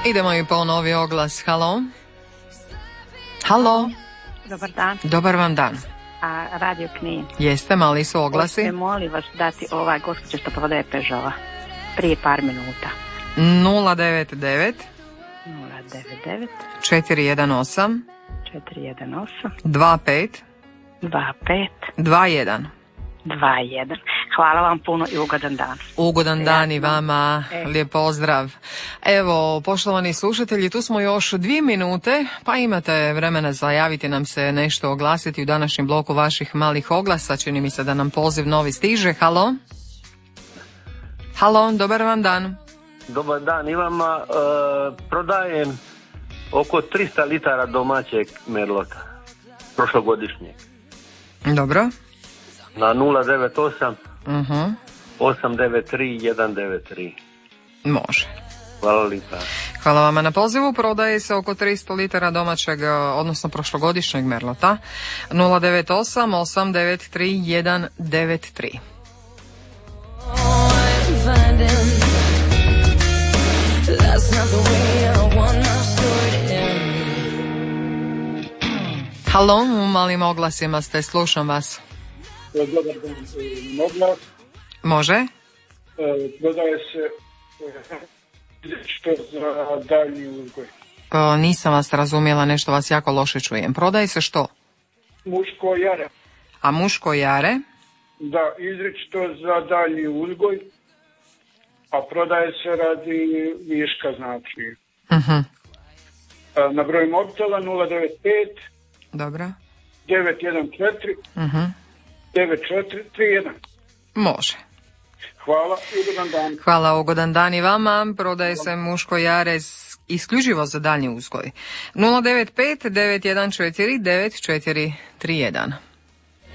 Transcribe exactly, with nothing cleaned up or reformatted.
Idemo i po novi oglas. Halo? Halo? Dobar dan. Dobar vam dan. A Radio Knin. Jeste, mali su oglasi. Hoćete, molim vas, dati ovaj gospođa što prodaje Peugeota prije par minuta. nula devet devet nula devet devet četiri jedan osam četiri jedan osam dva pet dva pet dva jedan. dva jedan. Hvala vam puno i ugodan dan. Ugodan dan i Jasno. vama, E. lijep pozdrav. Evo, poštovani slušatelji, tu smo još dvije minute, pa imate vremena za javiti nam se nešto, oglasiti u današnjem bloku vaših malih oglasa. Čini mi se da nam poziv novi stiže. Halo? Halo, dobar vam dan. Dobar dan i vama. E, prodajem oko tristo litara domaćeg merlota, prošlogodišnjeg. Dobro. Na nula devet osam Uh-huh. osam devet tri jedan devet tri. Može. Hvala lipa. Hvala vama na pozivu. Prodaje se oko tristo litara domaćeg, odnosno prošlogodišnjeg merlota. nula devet osam osam devet tri jedan devet tri. Halo, u malim oglasima ste, slušam vas. Dobar dan, mogla. Može? Prodaje se što za daljnji uzgoj. O, nisam vas razumjela, nešto vas jako loše čujem. Prodaje se što? Muško jare. A muško jare? Da, izričito za daljnji uzgoj, a prodaje se radi viška, znači. Uh-huh. Na broj mobitela nula devet pet Dobro. devet jedan četiri Uh-huh. devet četiri tri jedan. Može. Hvala i ugodan dan. Hvala, ugodan dan i vama. Prodaje se muško jare s- isključivo za daljnji uzgoj. nula devet pet devet jedan četiri devet četiri tri jedan.